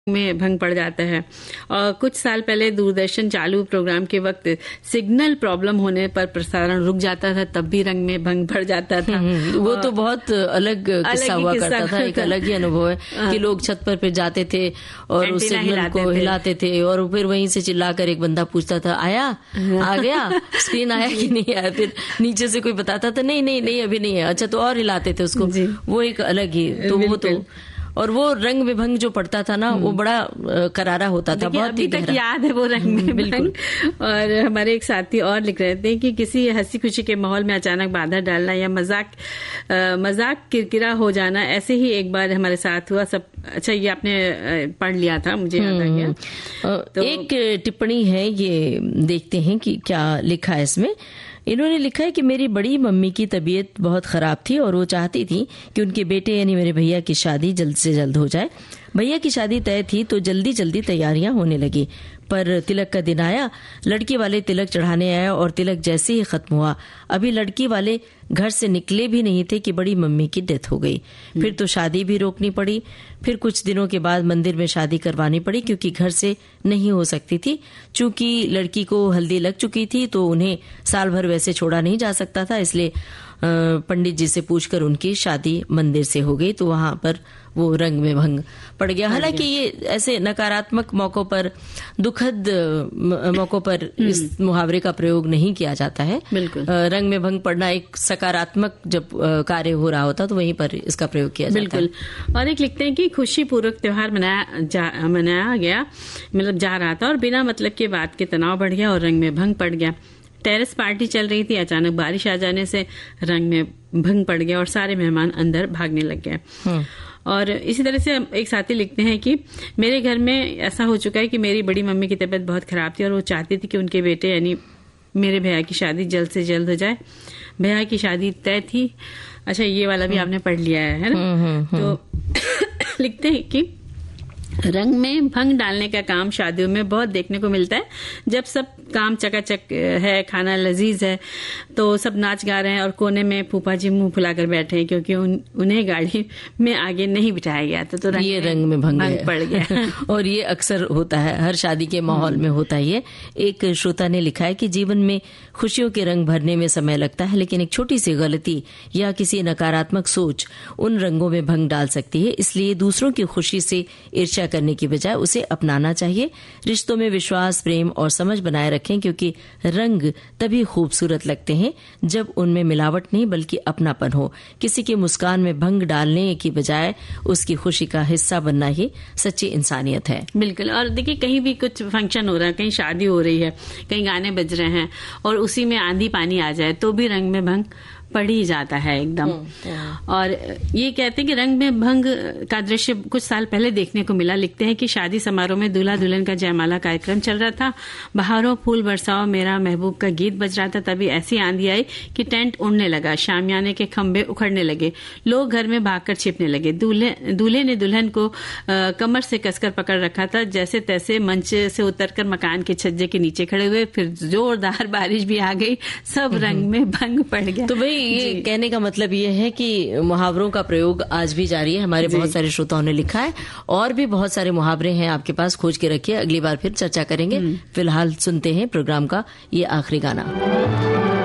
में भंग पड़ जाता है। और कुछ साल पहले दूरदर्शन चालू प्रोग्राम के वक्त सिग्नल प्रॉब्लम होने पर प्रसारण रुक जाता था, तब भी रंग में भंग पड़ जाता था। वो तो बहुत अलग किस्सा हुआ करता था, एक अलग ही अनुभव है कि लोग छत पर जाते थे और उस सिग्नल को हिलाते थे और फिर वहीं से चिल्लाकर एक बंदा पूछता था आया, आ गया, स्क्रीन आया कि नहीं आया। फिर नीचे से कोई बताता था नहीं नहीं नहीं अभी नहीं है, अच्छा तो और हिलाते थे उसको। वो एक अलग ही तो वो तो और वो रंग में भंग जो पड़ता था ना वो बड़ा करारा होता था, बहुत अभी तक याद है वो रंग में भंग। और हमारे एक साथी और लिख रहे थे कि किसी हंसी खुशी के माहौल में अचानक बाधा डालना या मजाक किरकिरा हो जाना, ऐसे ही एक बार हमारे साथ हुआ। सब अच्छा ये आपने पढ़ लिया था, मुझे याद आ गया। तो एक टिप्पणी है, ये देखते हैं कि क्या लिखा है इसमें। इन्होंने लिखा है कि मेरी बड़ी मम्मी की तबीयत बहुत खराब थी और वो चाहती थी कि उनके बेटे यानी मेरे भैया की शादी जल्द से जल्द हो जाए। भैया की शादी तय थी तो जल्दी जल्दी तैयारियां होने लगी, पर तिलक का दिन आया, लड़की वाले तिलक चढ़ाने आया और तिलक जैसे ही खत्म हुआ, अभी लड़की वाले घर से निकले भी नहीं थे कि बड़ी मम्मी की डेथ हो गई। फिर तो शादी भी रोकनी पड़ी। फिर कुछ दिनों के बाद मंदिर में शादी करवानी पड़ी क्योंकि घर से नहीं हो सकती थी। चूंकि लड़की को हल्दी लग चुकी थी तो उन्हें साल भर वैसे छोड़ा नहीं जा सकता था, इसलिए पंडित जी से पूछकर उनकी शादी मंदिर से हो गई। तो वहां पर वो रंग में भंग पड़ गया। हालांकि ये ऐसे नकारात्मक मौकों पर, दुखद मौकों पर इस मुहावरे का प्रयोग नहीं किया जाता है। बिल्कुल। रंग में भंग पड़ना एक सकारात्मक जब कार्य हो रहा होता तो वहीं पर इसका प्रयोग किया जाता है। बिल्कुल। और एक लिखते हैं कि खुशी पूर्वक त्योहार मनाया गया, मतलब जा रहा था और बिना मतलब के बात के तनाव बढ़ गया और रंग में भंग पड़ गया। टेरेस पार्टी चल रही थी, अचानक बारिश आ जाने से रंग में भंग पड़ गया और सारे मेहमान अंदर भागने लग गए। और इसी तरह से एक साथी लिखते हैं कि मेरे घर में ऐसा हो चुका है कि मेरी बड़ी मम्मी की तबीयत बहुत खराब थी और वो चाहती थी कि उनके बेटे यानी मेरे भैया की शादी जल्द से जल्द हो जाए। भैया की शादी तय थी। अच्छा ये वाला भी आपने पढ़ लिया है ना। तो लिखते हैं कि रंग में भंग डालने का काम शादियों में बहुत देखने को मिलता है। जब सब काम चकाचक है, खाना लजीज है, तो सब नाच गा रहे हैं और कोने में फूफा जी मुंह फुलाकर बैठे हैं क्योंकि उन्हें गाड़ी में आगे नहीं बिठाया गया था। तो रंग में भंग पड़ गया। और ये अक्सर होता है, हर शादी के माहौल में होता ही है। एक श्रोता ने लिखा है कि जीवन में खुशियों के रंग भरने में समय लगता है, लेकिन एक छोटी सी गलती या किसी नकारात्मक सोच उन रंगों में भंग डाल सकती है। इसलिए दूसरों की खुशी से ईर्ष्या करने की बजाय उसे अपनाना चाहिए। रिश्तों में विश्वास, प्रेम और समझ बनाए रखें क्योंकि रंग तभी खूबसूरत लगते हैं जब उनमें मिलावट नहीं बल्कि अपनापन हो। किसी की मुस्कान में भंग डालने की बजाय उसकी खुशी का हिस्सा बनना ही सच्ची इंसानियत है। बिल्कुल। और देखिए कहीं भी कुछ फंक्शन हो रहा है, कहीं शादी हो रही है, कहीं गाने बज रहे हैं और उसी में आंधी पानी आ जाए तो भी रंग में भंग पड़ ही जाता है एकदम। और ये कहते हैं कि रंग में भंग का दृश्य कुछ साल पहले देखने को मिला। लिखते हैं कि शादी समारोह में दूल्हा दुल्हन का जयमाला कार्यक्रम चल रहा था। बहारों फूल बरसाओ मेरा महबूब का गीत बज रहा था। तभी ऐसी आंधी आई कि टेंट उड़ने लगा, शामियाने के खंभे उखड़ने लगे, लोग घर में भागकर छिपने लगे। दूल्हे ने दुल्हन को कमर से कसकर पकड़ रखा था। जैसे तैसे मंच से उतरकर मकान के छज्जे के नीचे खड़े हुए। फिर जोरदार बारिश भी आ गई, सब रंग में भंग पड़ गया। तो भाई ये कहने का मतलब ये है कि मुहावरों का प्रयोग आज भी जारी है। हमारे बहुत सारे श्रोताओं ने लिखा है और भी बहुत सारे मुहावरे हैं आपके पास, खोज के रखिए, अगली बार फिर चर्चा करेंगे। फिलहाल सुनते हैं प्रोग्राम का ये आखिरी गाना।